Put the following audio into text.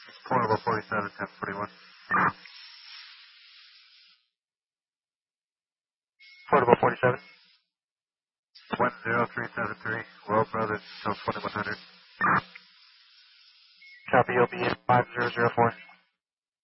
Portable 47, 1041. Portable 47. 10373, Well Brothers, till 2100. Copy, you'll be in 5004.